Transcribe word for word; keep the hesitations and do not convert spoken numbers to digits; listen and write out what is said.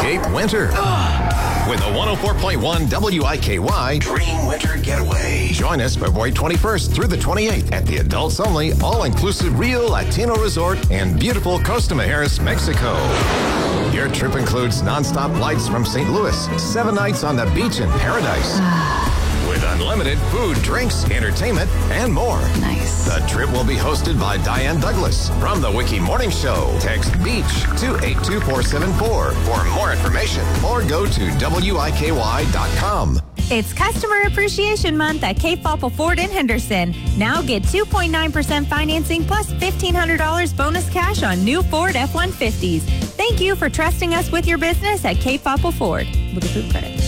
escape winter. With a one oh four point one W I K Y Dream Winter Getaway. Join us February twenty-first through the twenty-eighth at the adults only all-inclusive Rio Latino Resort in beautiful Costa Mujeres, Mexico. Your trip includes nonstop flights from Saint Louis, seven nights on the beach in paradise. With unlimited food, drinks, entertainment, and more. Nice. The trip will be hosted by Diane Douglas from the Wiki Morning Show. Text BEACH to eight two four seven four for more information or go to W I K Y dot com. It's Customer Appreciation Month at Cape Fopple Ford in Henderson. Now get two point nine percent financing plus fifteen hundred dollars bonus cash on new Ford F one fifties. Thank you for trusting us with your business at Cape Fopple Ford with approved credit.